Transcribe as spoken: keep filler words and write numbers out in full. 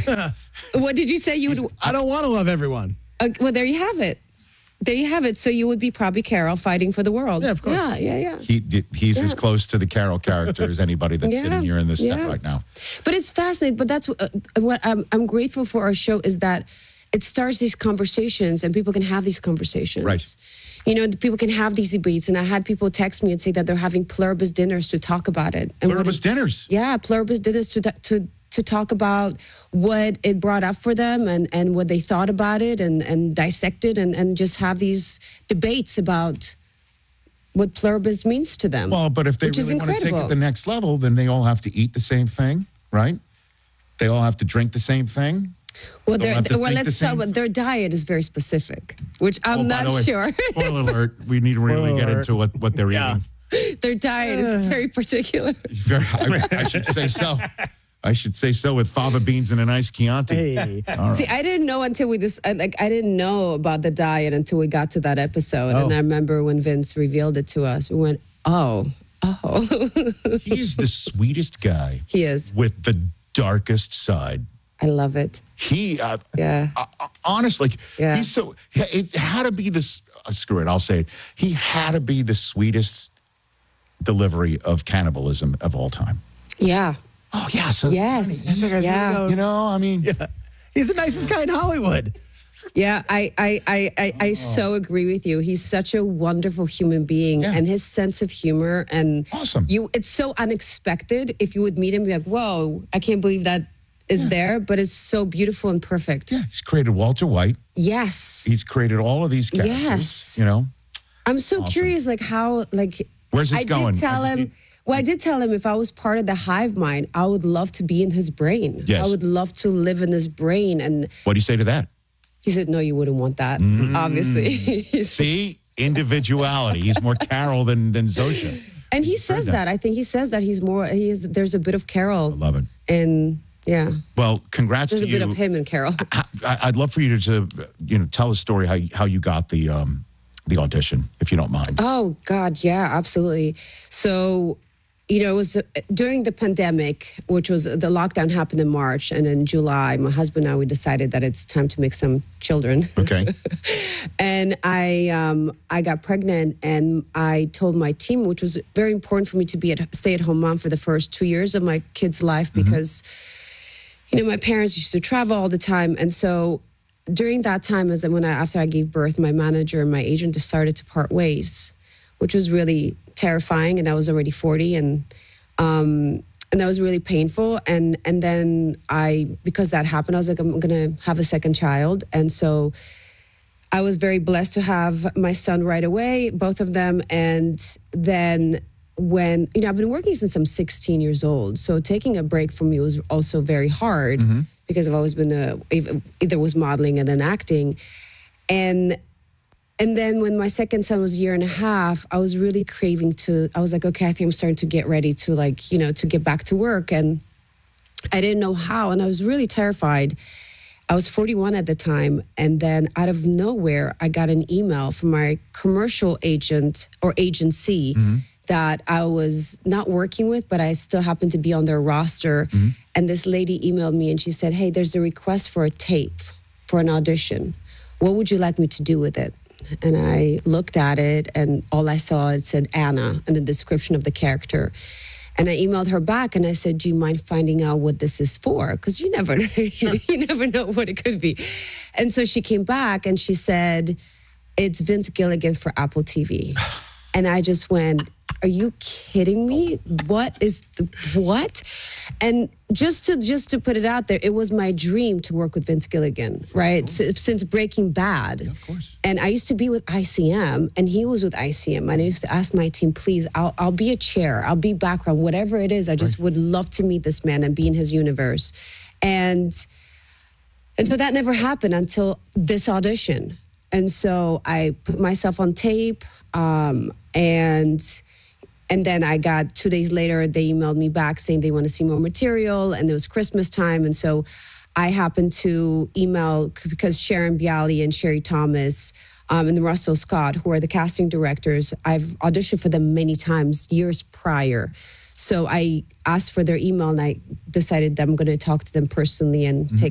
What did you say? You would. I don't want to love everyone. Uh, well, there you have it. There you have it. So you would be probably Carol fighting for the world. Yeah, of course. Yeah, yeah, yeah. He he's Yeah. as close to the Carol character as anybody that's Yeah, sitting here in this set yeah. right now. But it's fascinating. But that's uh, what I'm, I'm grateful for our show is that it starts these conversations and people can have these conversations. Right. You know, the people can have these debates. And I had people text me and say that they're having pluribus dinners to talk about it. And what Pluribus it- dinners. Yeah, pluribus dinners to to to talk about what it brought up for them and, and what they thought about it and, and dissect it and, and just have these debates about what pluribus means to them. Well, but if they which is really want to take it incredible. the next level, then they all have to eat the same thing, right? They all have to drink the same thing. Well, Don't their, have to well think let's the talk same- about their diet is very specific, which I'm Oh, by not the way, sure. Spoiler alert, we need to really Spoiler get alert. into what, what they're Yeah. eating. Their diet is very particular. It's very, I, I should say so. I should say so with fava beans and a nice Chianti. Hey. All right. See, I didn't know until we this like I didn't know about the diet until we got to that episode, Oh. and I remember when Vince revealed it to us. We went, "Oh, oh, He is the sweetest guy he is." with the darkest side. I love it. He, uh, Yeah. uh, uh, honestly, Yeah. he's so, it had to be this, uh, screw it, I'll say it. He had to be the sweetest delivery of cannibalism of all time. Yeah. Oh, yeah. So, Yes. That's the guy's Yeah. really you know, I mean, Yeah. He's the nicest guy in Hollywood. Yeah, I I I I, I so agree with you. He's such a wonderful human being, Yeah. and his sense of humor and Awesome. You, it's so unexpected. If you would meet him, be like, "Whoa, I can't believe that is there," but it's so beautiful and perfect. yeah, he's created Walter White. Yes, He's created all of these characters. Yes. You know, I'm so Awesome. curious, like how, like Where's this I going? did tell I just him. need- Well, I did tell him if I was part of the hive mind, I would love to be in his brain. Yes. I would love to live in his brain. And what do you say to that? he said, "No, you wouldn't want that." Mm. Obviously. See, individuality. He's more Carol than, than Zosha. And he says that. I think he says that he's more. He is. There's a bit of Carol. I love it. And yeah, Well, congrats there's to a you. bit of him and Carol. I, I'd love for you to, you know, tell a story how you, how you got the um, the audition, if you don't mind. Oh God, yeah, absolutely. So, you know, it was uh, during the pandemic, which was the lockdown happened in March, and in July, my husband and I we decided that it's time to make some children. Okay. And I um, I got pregnant, and I told my team, which was very important for me to be a stay at home mom for the first two years of my kid's life because, you know, my parents used to travel all the time, and so during that time, as when I after I gave birth, my manager and my agent decided to part ways, which was really terrifying, and I was already forty, and um, and that was really painful. And and then I, because that happened, I was like, I'm gonna have a second child, and so I was very blessed to have my son right away, both of them. And then when, you know, I've been working since I'm sixteen years old. So taking a break for me was also very hard because I've always been a, either was modeling and then acting. And and then when my second son was a year and a half, I was really craving to, I was like, okay, I think I'm starting to get ready to like, you know, to get back to work. And I didn't know how. And I was really terrified. I was forty-one at the time. And then out of nowhere, I got an email from my commercial agent or agency that I was not working with, but I still happened to be on their roster. And this lady emailed me and she said, hey, there's a request for a tape for an audition. What would you like me to do with it? And I looked at it and all I saw, it said Anna and the description of the character. And I emailed her back and I said, do you mind finding out what this is for? Because you never, you never know what it could be. And so she came back and she said, it's Vince Gilligan for Apple T V. And I just went, are you kidding me? What is the, what? And just to just to put it out there, it was my dream to work with Vince Gilligan, right? So, since Breaking Bad. Yeah, of course. And I used to be with I C M, and he was with I C M. And I used to ask my team, please, I'll, I'll be a chair, I'll be background, whatever it is. I just would love to meet this man and be in his universe. And, and so that never happened until this audition. And so I put myself on tape, um, and and then I got two days later, they emailed me back saying they want to see more material, and it was Christmas time. And so I happened to email, because Sharon Bialy and Sherry Thomas um, and Russell Scott, who are the casting directors, I've auditioned for them many times, years prior. So I asked for their email, and I decided that I'm going to talk to them personally and take